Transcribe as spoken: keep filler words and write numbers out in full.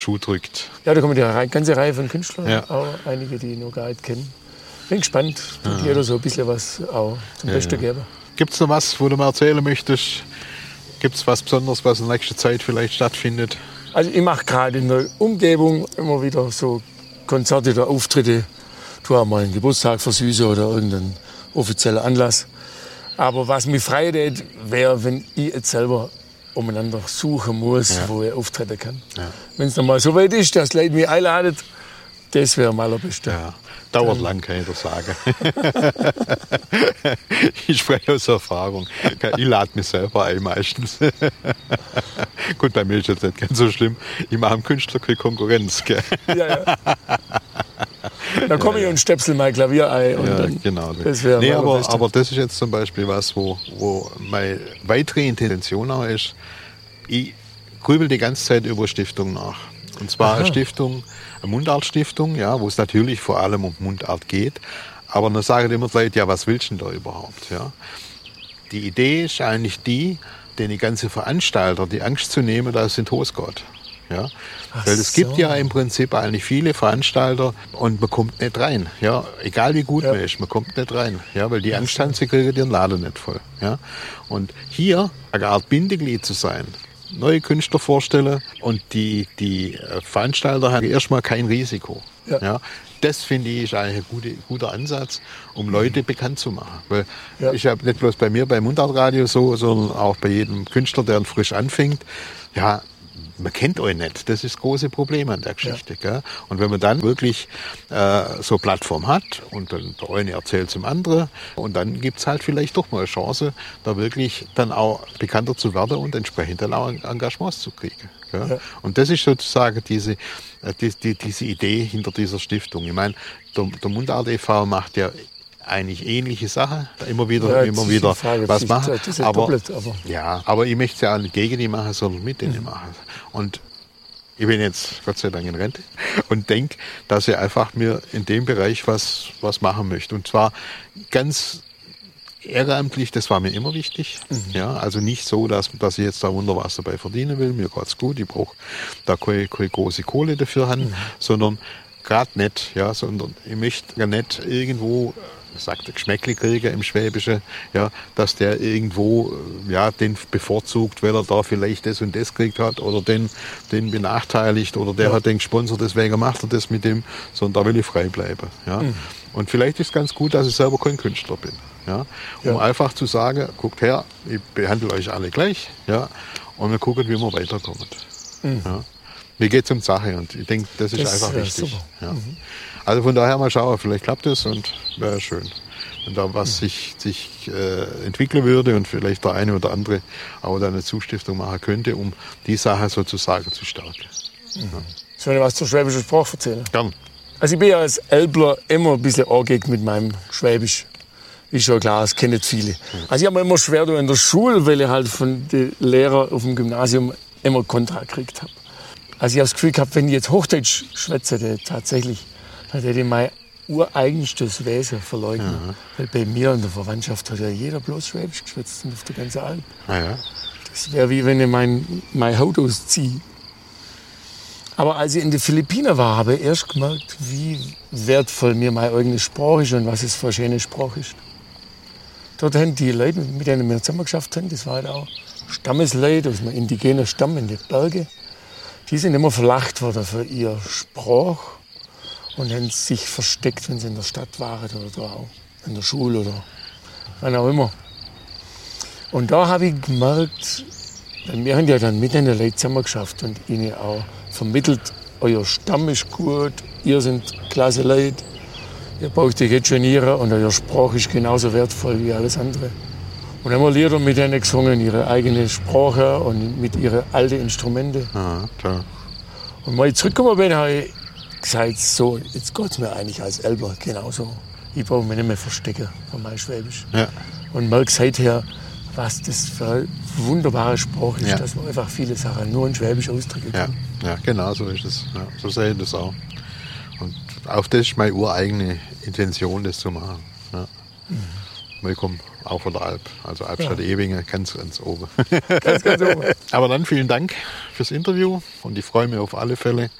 Schuh drückt. Ja, da kommt ja eine ganze Reihe von Künstlern, Ja. auch einige, die ich noch gar nicht kenne. Bin gespannt, tut Ja. jeder so ein bisschen was auch zum Ja, Besten ja. geben. Gibt es noch was, wo du mir erzählen möchtest? Gibt es was Besonderes, was in nächster Zeit vielleicht stattfindet? Also ich mache gerade in der Umgebung immer wieder so Konzerte oder Auftritte. Tu auch mal einen Geburtstag versüßen oder irgendeinen offiziellen Anlass. Aber was mich freut, wäre, wenn ich jetzt selber umeinander suchen muss, Ja. wo ich auftreten kann. Ja. Wenn es mal so weit ist, dass die Leute mich einladen, das wäre mal am besten. Ja. Dauert Dann- lang, kann ich dir sagen. Ich spreche aus Erfahrung. Ich lade mich selber ein meistens. Gut, bei mir ist das nicht ganz so schlimm. Ich mache dem Künstler keine Konkurrenz. Gell? Ja, ja. Dann komme ich und stöpsel mein Klavier ein. Und Ja, dann, genau. Das wäre Nee, mal am aber, besten. aber das ist jetzt zum Beispiel was, wo, wo meine weitere Intention auch ist. Ich grübel die ganze Zeit über Stiftung nach. Und zwar Aha. eine Stiftung, eine Mundartstiftung, ja, wo es natürlich vor allem um Mundart geht. Aber dann sagen immer die Leute, ja, was willst du denn da überhaupt? Ja? Die Idee ist eigentlich die, den ganzen Veranstalter die Angst zu nehmen, dass es in die Hose geht. Ja? Ach Weil es gibt so. ja im Prinzip eigentlich viele Veranstalter und man kommt nicht rein. Ja? Egal wie gut Ja. man ist, man kommt nicht rein. Ja? Weil die Angst haben, sie kriegen ihren Laden nicht voll. Ja? Und hier eine Art Bindeglied zu sein, neue Künstler vorstellen und die, die Veranstalter haben erstmal kein Risiko. Ja. Ja? Das finde ich ist eigentlich ein guter, guter Ansatz, um Leute bekannt zu machen. Weil Ja. ich habe nicht bloß bei mir beim Mundartradio so, sondern auch bei jedem Künstler, der frisch anfängt. Ja, man kennt euch nicht. Das ist das große Problem an der Geschichte. Gell? Und wenn man dann wirklich äh, so eine Plattform hat und dann der eine erzählt zum anderen und dann gibt's halt vielleicht doch mal eine Chance, da wirklich dann auch bekannter zu werden und entsprechend dann auch Engagements zu kriegen. Gell? Ja. Und das ist sozusagen diese, äh, die, die, diese Idee hinter dieser Stiftung. Ich meine, der, der Mundart e V macht ja eigentlich ähnliche Sachen, immer wieder, Ja, jetzt immer ist wieder die Frage, was das machen. ist ja aber, doppelt, aber- ja, aber ich möchte es ja nicht gegen die machen, sondern mit Mhm. denen machen. Und ich bin jetzt Gott sei Dank in Rente und denke, dass ich einfach mir in dem Bereich was, was machen möchte. Und zwar ganz ehrenamtlich, das war mir immer wichtig. Mhm. Ja, also nicht so, dass, dass ich jetzt da wunder was dabei verdienen will. Mir geht's gut, ich brauche da keine, keine große Kohle dafür haben, Mhm. sondern gerade nicht, ja, sondern ich möchte ja nicht irgendwo, sagt der Geschmäckli kriegen im Schwäbischen, ja, dass der irgendwo, ja, den bevorzugt, weil er da vielleicht das und das gekriegt hat oder den, den benachteiligt oder der Ja. hat den gesponsert, deswegen macht er das mit dem, sondern da will ich frei bleiben, ja. Mhm. Und vielleicht ist es ganz gut, dass ich selber kein Künstler bin, ja, um Ja. einfach zu sagen, guckt her, ich behandle euch alle gleich, ja, und wir gucken, wie wir weiterkommen, ja. Mir geht es um die Sache und ich denke, das ist Das einfach wär wichtig. super. Ja. Also von daher mal schauen, vielleicht klappt es und wäre schön, wenn da was sich, sich äh, entwickeln würde und vielleicht der eine oder andere auch da eine Zustiftung machen könnte, um die Sache sozusagen zu stärken. Soll ich was zur schwäbischen Sprache erzählen? Gern. Also ich bin ja als Elbler immer ein bisschen angeeckt mit meinem Schwäbisch. Ist schon klar, das kennen viele. Also ich habe mir immer schwer in der Schule, weil ich halt von den Lehrern auf dem Gymnasium immer Kontra gekriegt habe. Also ich habe das Gefühl gehabt, wenn ich jetzt Hochdeutsch schwätze, dann tatsächlich, dann hätte ich mein ureigenstes Wesen verleugnen. Ja. Weil bei mir in der Verwandtschaft hat ja jeder bloß Schwäbisch geschwätzt und auf der ganzen Alp. Naja. Das wäre wie wenn ich mein, mein Haut ausziehe. Aber als ich in den Philippinen war, habe ich erst gemerkt, wie wertvoll mir meine eigene Sprache ist und was es für eine schöne Sprache ist. Dort haben die Leute, mit denen wir zusammen geschafft haben, das war halt auch Stammesleute aus einem indigenen Stamm in den Bergen, die sind immer verlacht worden für ihre Sprache und haben sich versteckt, wenn sie in der Stadt waren oder da auch in der Schule oder wann auch immer. Und da habe ich gemerkt, weil wir haben ja dann mit den Leuten zusammen geschafft und ihnen auch vermittelt, euer Stamm ist gut, ihr seid klasse Leute, ihr braucht euch jetzt genieren und eure Sprache ist genauso wertvoll wie alles andere. Und dann haben wir Lieder mit denen gesungen, ihre eigene Sprache und mit ihren alten Instrumenten. Aha, klar. Und als ich zurückgekommen bin, habe ich gesagt, so, jetzt geht es mir eigentlich als Elber genauso. Ich brauche mich nicht mehr verstecken von meinem Schwäbisch. Ja. Und merke seither, was das für eine wunderbare Sprache ist, Ja. dass man einfach viele Sachen nur in Schwäbisch ausdrücken Ja, kann. ja, genau so ist es. Ja, so sehe ich das auch. Und auch das ist meine ureigene Intention, das zu machen. Ja. Mhm. Wir kommen auch von der Alp, also Albstadt Ja. Ewingen, ganz, ganz oben. Ganz, ganz oben. Aber dann vielen Dank für fürs Interview und ich freue mich auf alle Fälle